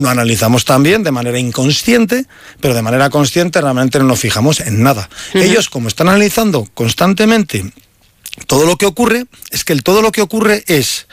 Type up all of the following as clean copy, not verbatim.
Lo analizamos también de manera inconsciente, pero de manera consciente realmente no nos fijamos en nada. Ellos, como están analizando constantemente todo lo que ocurre, es que todo lo que ocurre es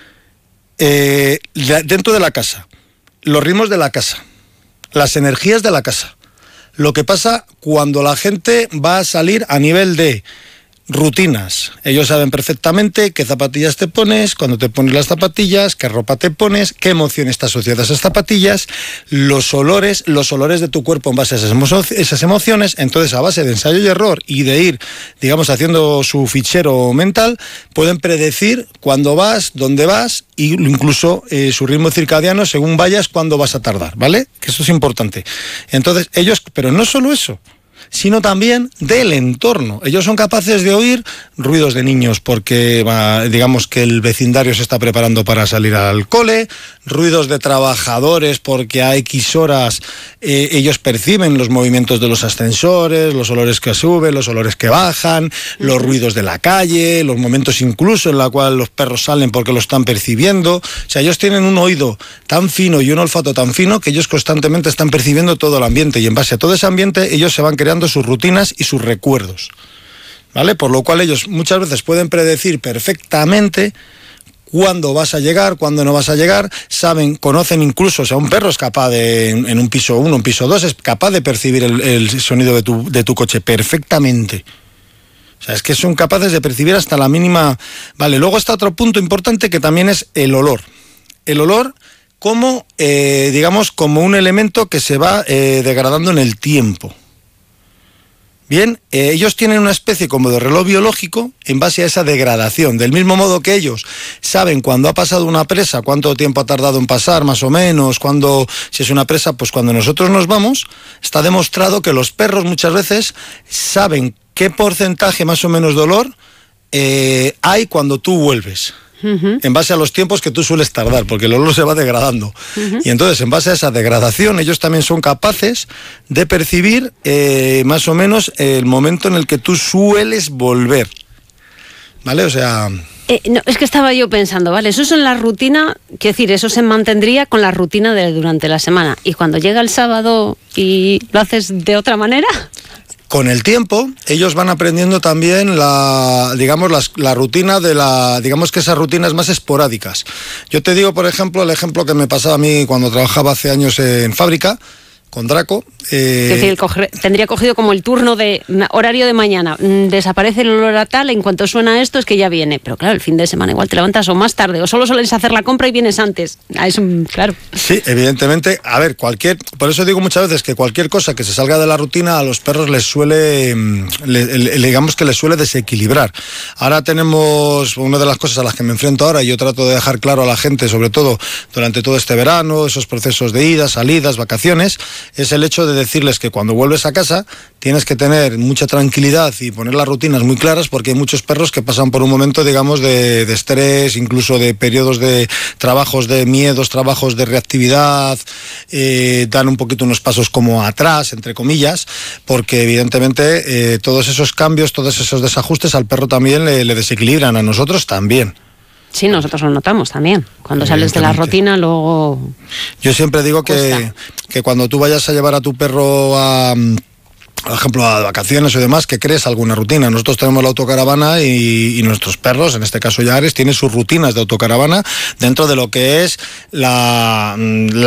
dentro de la casa, los ritmos de la casa, las energías de la casa, lo que pasa cuando la gente va a salir a nivel de rutinas. Ellos saben perfectamente qué zapatillas te pones, cuándo te pones las zapatillas, qué ropa te pones, qué emoción está asociada a esas zapatillas, los olores de tu cuerpo en base a esas emociones. Entonces, a base de ensayo y error y de ir, digamos, haciendo su fichero mental, pueden predecir cuándo vas, dónde vas, y incluso su ritmo circadiano según vayas, cuándo vas a tardar, ¿vale? Que eso es importante. Entonces, ellos, pero no solo eso, sino también del entorno. Ellos son capaces de oír ruidos de niños porque, digamos, que el vecindario se está preparando para salir al cole, ruidos de trabajadores porque a X horas ellos perciben los movimientos de los ascensores, los olores que suben, los olores que bajan, los ruidos de la calle, los momentos incluso en la cual los perros salen porque lo están percibiendo. O sea, ellos tienen un oído tan fino y un olfato tan fino que ellos constantemente están percibiendo todo el ambiente, y en base a todo ese ambiente ellos se van creando sus rutinas y sus recuerdos, ¿vale? Por lo cual ellos muchas veces pueden predecir perfectamente cuándo vas a llegar, cuándo no vas a llegar, conocen incluso, o sea, un perro es capaz de, en un piso 1, un piso 2, es capaz de percibir el sonido de tu coche perfectamente. O sea, es que son capaces de percibir hasta la mínima... Vale, luego está otro punto importante que también es el olor. El olor como, digamos, como un elemento que se va degradando en el tiempo. Bien, ellos tienen una especie como de reloj biológico en base a esa degradación. Del mismo modo que ellos saben cuándo ha pasado una presa, cuánto tiempo ha tardado en pasar, más o menos, si es una presa, pues cuando nosotros nos vamos, está demostrado que los perros muchas veces saben qué porcentaje más o menos de olor hay cuando tú vuelves. En base a los tiempos que tú sueles tardar, porque el olor se va degradando. Y entonces, en base a esa degradación, ellos también son capaces de percibir más o menos el momento en el que tú sueles volver. ¿Vale? O sea... no, es que estaba yo pensando, ¿vale? Eso es en la rutina, quiero decir, eso se mantendría con la rutina de durante la semana. ¿Y cuando llega el sábado y lo haces de otra manera? Con el tiempo, ellos van aprendiendo también la rutina digamos que esas rutinas más esporádicas. Yo te digo, por ejemplo, el ejemplo que me pasaba a mí cuando trabajaba hace años en fábrica, con Draco. Es decir, tendría cogido como el turno de horario de mañana. Desaparece el olor a tal, en cuanto suena esto es que ya viene. Pero claro, el fin de semana igual te levantas o más tarde, o solo sueles hacer la compra y vienes antes. Claro. Sí, evidentemente. A ver, por eso digo muchas veces que cualquier cosa que se salga de la rutina a los perros les suele, digamos que les suele desequilibrar. Ahora tenemos una de las cosas a las que me enfrento ahora, y yo trato de dejar claro a la gente, sobre todo durante todo este verano, esos procesos de idas, salidas, vacaciones, es el hecho de decirles que cuando vuelves a casa tienes que tener mucha tranquilidad y poner las rutinas muy claras, porque hay muchos perros que pasan por un momento, digamos, de estrés, incluso de periodos de trabajos de miedos, trabajos de reactividad, dan un poquito unos pasos como atrás, entre comillas, porque evidentemente todos esos cambios, todos esos desajustes al perro también le desequilibran, a nosotros también. Sí, nosotros lo notamos también. Cuando sales de la rutina, luego... Yo siempre digo que cuando tú vayas a llevar a tu perro por ejemplo, a vacaciones o demás, que crees alguna rutina. Nosotros tenemos la autocaravana y nuestros perros, en este caso Yares, tienen sus rutinas de autocaravana dentro de lo que es la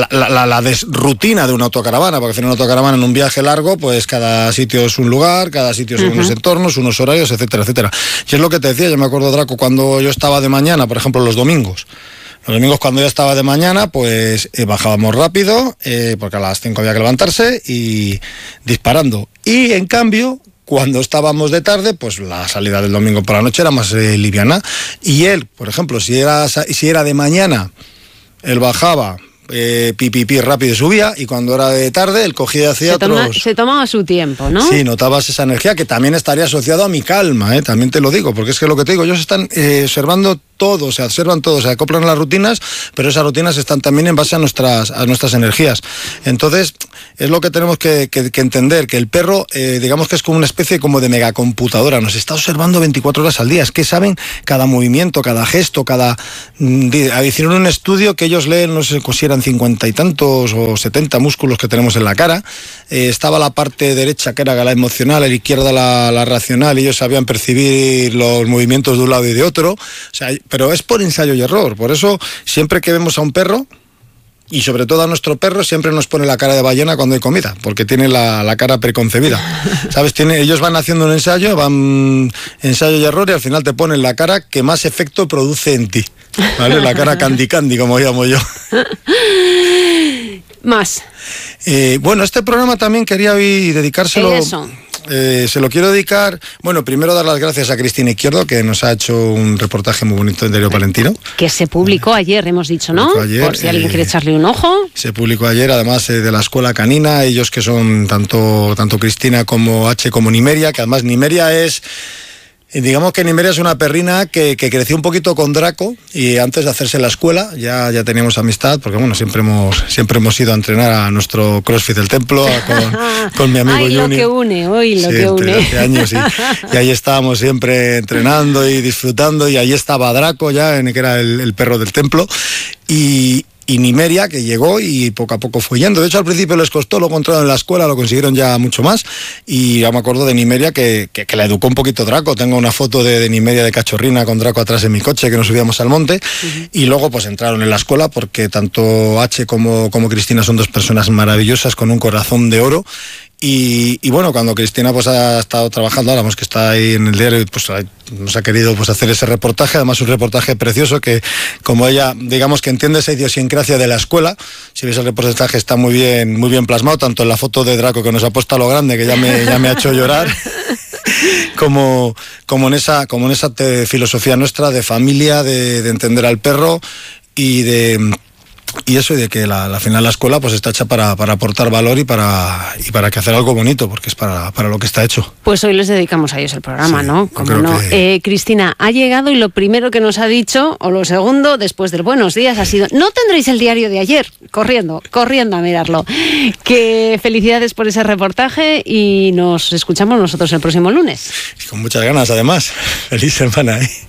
rutina de una autocaravana, porque hacer una autocaravana en un viaje largo, pues cada sitio es un lugar, cada sitio son unos entornos, unos horarios, etcétera, etcétera. Y es lo que te decía, yo me acuerdo, Draco, cuando yo estaba de mañana, por ejemplo, los domingos. Los domingos, cuando yo estaba de mañana, pues bajábamos rápido, porque a las 5 había que levantarse, y disparando. Y en cambio, cuando estábamos de tarde, pues la salida del domingo por la noche era más liviana. Y él, por ejemplo, si era de mañana, él bajaba, pipi rápido y subía, y cuando era de tarde él cogía y hacía se tomaba su tiempo, ¿no? Sí, notabas esa energía que también estaría asociada a mi calma, también te lo digo, porque es que lo que te digo, ellos están observando todo, se observan todo, se acoplan a las rutinas, pero esas rutinas están también en base a nuestras energías. Entonces, es lo que tenemos que entender, que el perro, digamos que es como una especie como de megacomputadora, nos está observando 24 horas al día, es que saben cada movimiento, cada gesto, hicieron un estudio que ellos leen, no sé si eran 50 y tantos o 70 músculos que tenemos en la cara, estaba la parte derecha que era la emocional, a la izquierda la racional, y ellos sabían percibir los movimientos de un lado y de otro, pero es por ensayo y error. Por eso siempre que vemos a un perro, y sobre todo a nuestro perro, siempre nos pone la cara de ballena cuando hay comida, porque tiene la cara preconcebida, ¿sabes? Ellos van haciendo un ensayo, ensayo y error, y al final te ponen la cara que más efecto produce en ti, ¿vale? La cara candy, como llamo yo. Más. Bueno, este programa también quería hoy dedicárselo... Eso. Se lo quiero dedicar, bueno, primero dar las gracias a Cristina Izquierdo, que nos ha hecho un reportaje muy bonito en Diario Palentino. Que se publicó ayer, hemos dicho, ¿no? Ayer, por si alguien quiere echarle un ojo. Se publicó ayer, además de la Escuela Canina, ellos que son tanto Cristina como H como Nimeria, que además Nimeria es... Digamos que Nimeria es una perrina que creció un poquito con Draco, y antes de hacerse la escuela ya teníamos amistad, porque bueno, siempre hemos ido a entrenar a nuestro CrossFit del Templo con mi amigo Juni. Lo que une. Hace años, y ahí estábamos siempre entrenando y disfrutando, y ahí estaba Draco ya, que era el perro del templo, y Nimeria, que llegó y poco a poco fue yendo. De hecho, al principio les costó, lo encontraron en la escuela, lo consiguieron ya mucho más, y ya me acuerdo de Nimeria que la educó un poquito Draco. Tengo una foto de Nimeria de cachorrina con Draco atrás en mi coche, que nos subíamos al monte, y luego pues entraron en la escuela, porque tanto H como Cristina son dos personas maravillosas con un corazón de oro. Y bueno, cuando Cristina pues ha estado trabajando, ahora que está ahí en el diario, pues nos ha querido pues hacer ese reportaje, además un reportaje precioso, que como ella, digamos que entiende esa idiosincrasia de la escuela. Si ves el reportaje está muy bien plasmado, tanto en la foto de Draco, que nos ha puesto a lo grande, que ya me ha hecho llorar, como en esa filosofía nuestra de familia, de entender al perro, y eso, y de que al final la escuela pues está hecha para aportar valor y para que hacer algo bonito, porque es para lo que está hecho. Pues hoy les dedicamos a ellos el programa, sí, ¿no? Como no. Cristina ha llegado, y lo primero que nos ha dicho, o lo segundo, después del buenos días, ha sido: no tendréis el diario de ayer, corriendo a mirarlo. Que felicidades por ese reportaje, y nos escuchamos nosotros el próximo lunes. Y con muchas ganas, además. Feliz semana, ¿eh?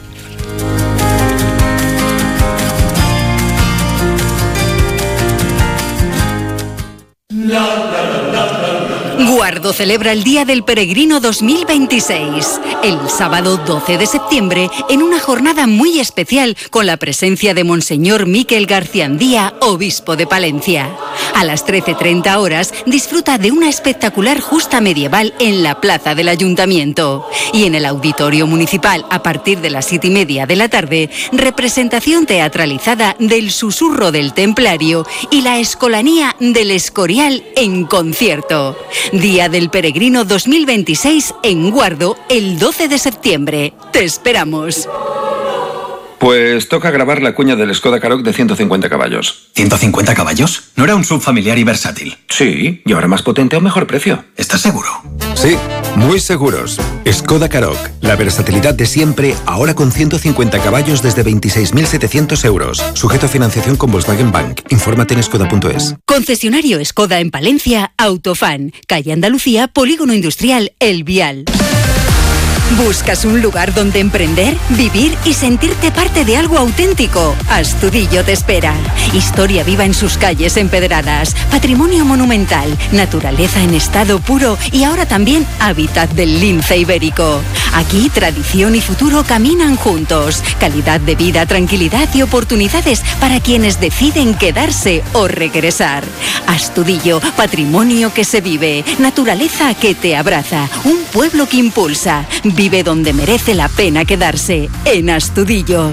Guardo celebra el Día del Peregrino 2026, el sábado 12 de septiembre, en una jornada muy especial con la presencia de Monseñor Miquel Garciandía, obispo de Palencia. A las 13:30 horas disfruta de una espectacular justa medieval en la plaza del Ayuntamiento. Y en el Auditorio Municipal, a partir de las 7:30 de la tarde, representación teatralizada del Susurro del Templario y la Escolanía del Escorial en concierto. Día del Peregrino 2026 en Guardo, el 12 de septiembre. ¡Te esperamos! Pues toca grabar la cuña del Skoda Karoq de 150 caballos. ¿150 caballos? ¿No era un SUV familiar y versátil? Sí, y ahora más potente a un mejor precio. ¿Estás seguro? Sí, muy seguros. Skoda Karoq, la versatilidad de siempre, ahora con 150 caballos desde 26.700 euros. Sujeto a financiación con Volkswagen Bank. Infórmate en skoda.es. Concesionario Skoda en Palencia, Autofan. Calle Andalucía, Polígono Industrial El Vial. ¿Buscas un lugar donde emprender, vivir y sentirte parte de algo auténtico? Astudillo te espera. Historia viva en sus calles empedradas, patrimonio monumental, naturaleza en estado puro y ahora también hábitat del lince ibérico. Aquí tradición y futuro caminan juntos. Calidad de vida, tranquilidad y oportunidades para quienes deciden quedarse o regresar. Astudillo, patrimonio que se vive, naturaleza que te abraza, un pueblo que impulsa. Vive donde merece la pena quedarse, en Astudillo.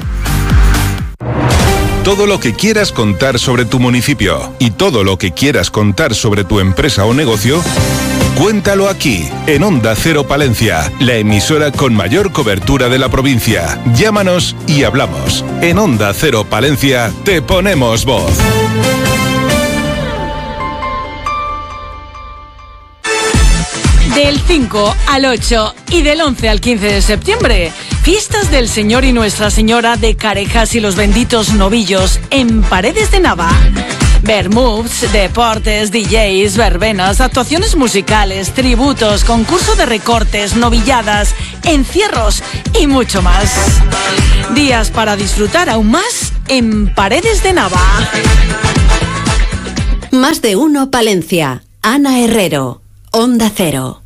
Todo lo que quieras contar sobre tu municipio y todo lo que quieras contar sobre tu empresa o negocio, cuéntalo aquí, en Onda Cero Palencia, la emisora con mayor cobertura de la provincia. Llámanos y hablamos. En Onda Cero Palencia te ponemos voz. Del 5 al 8 y del 11 al 15 de septiembre, Fiestas del Señor y Nuestra Señora de Carejas y los benditos novillos en Paredes de Nava. Vermouths, deportes, DJs, verbenas, actuaciones musicales, tributos, concurso de recortes, novilladas, encierros y mucho más. Días para disfrutar aún más en Paredes de Nava. Más de uno Palencia. Ana Herrero, Onda Cero.